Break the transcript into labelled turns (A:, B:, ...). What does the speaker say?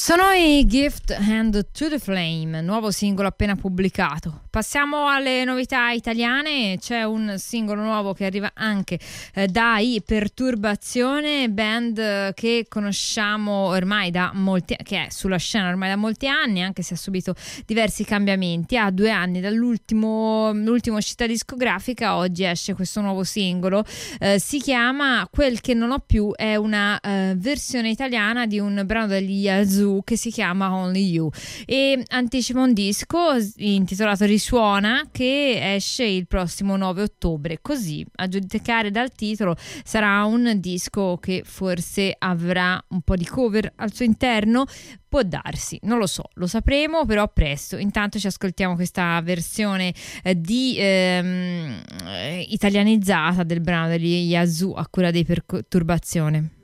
A: Sono i Gift Hand to the Flame, nuovo singolo appena pubblicato. Passiamo alle novità italiane. C'è un singolo nuovo che arriva anche dai Perturbazione, band che conosciamo ormai da molti, che è sulla scena ormai da molti anni, anche se ha subito diversi cambiamenti. Ha 2 anni dall'ultima uscita discografica. Oggi esce questo nuovo singolo, si chiama Quel che non ho più, è una versione italiana di un brano degli Yazoo che si chiama Only You, e anticipa un disco intitolato Risuona che esce il prossimo 9 ottobre. Così, a giudicare dal titolo, sarà un disco che forse avrà un po' di cover al suo interno. Può darsi, non lo so, lo sapremo però presto. Intanto ci ascoltiamo questa versione italianizzata del brano degli Yazoo a cura dei Perturbazione.